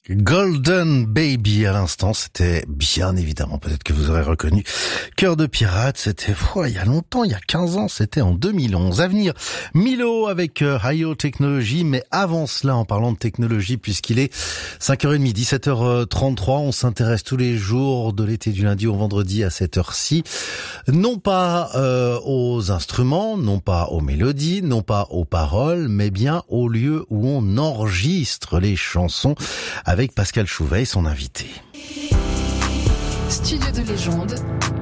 Golden Baby à l'instant, c'était bien évidemment, peut-être que vous aurez reconnu, Cœur de pirate, c'était il y a longtemps, il y a 15 ans, c'était en 2011. À venir, Milo avec Hi-Yo Technology, mais avant cela, en parlant de technologie, puisqu'il est 5h30, 17h33, on s'intéresse tous les jours de l'été du lundi au vendredi à cette heure-ci, non pas aux instruments, non pas aux mélodies, non pas aux paroles, mais bien au lieu où on enregistre les chansons, avec Pascal Chouvet, son invité. Studio de légende,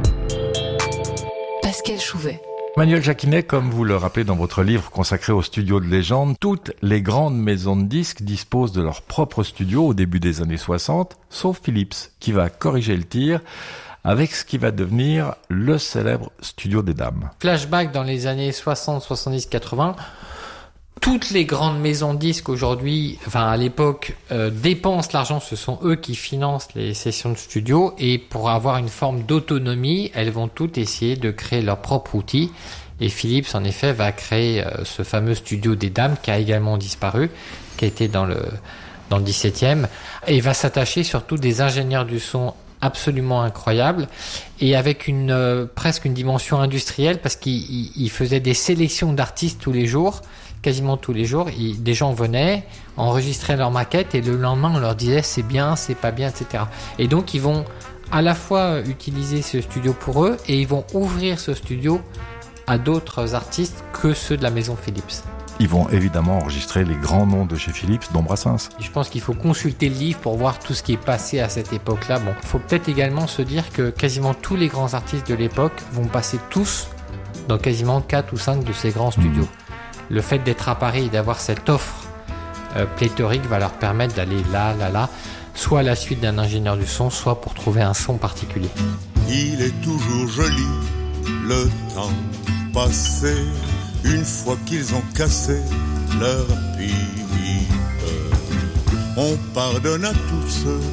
Pascal Chouvet. Manuel Jacquinet, comme vous le rappelez dans votre livre consacré aux studios de légende, toutes les grandes maisons de disques disposent de leur propre studio au début des années 60, sauf Philips, qui va corriger le tir avec ce qui va devenir le célèbre studio des dames. Flashback dans les années 60, 70, 80... Toutes les grandes maisons de disques aujourd'hui, à l'époque, dépensent l'argent. Ce sont eux qui financent les sessions de studio. Et pour avoir une forme d'autonomie, elles vont toutes essayer de créer leur propre outil. Et Philips, en effet, va créer ce fameux studio des dames qui a également disparu, qui a été dans le 17e. Et il va s'attacher surtout des ingénieurs du son absolument incroyables et avec presque une dimension industrielle parce qu'il faisait des sélections d'artistes tous les jours. Quasiment tous les jours, des gens venaient, enregistraient leur maquette et le lendemain on leur disait c'est bien, c'est pas bien, etc. Et donc ils vont à la fois utiliser ce studio pour eux et ils vont ouvrir ce studio à d'autres artistes que ceux de la maison Philips. Ils vont évidemment enregistrer les grands noms de chez Philips, dont Brassens. Je pense qu'il faut consulter le livre pour voir tout ce qui est passé à cette époque-là. Bon, il faut peut-être également se dire que quasiment tous les grands artistes de l'époque vont passer tous dans quasiment 4 ou 5 de ces grands studios. Le fait d'être à Paris et d'avoir cette offre pléthorique va leur permettre d'aller là, soit à la suite d'un ingénieur du son, soit pour trouver un son particulier. Il est toujours joli, le temps passé, une fois qu'ils ont cassé leur pipe. On pardonne à tous ceux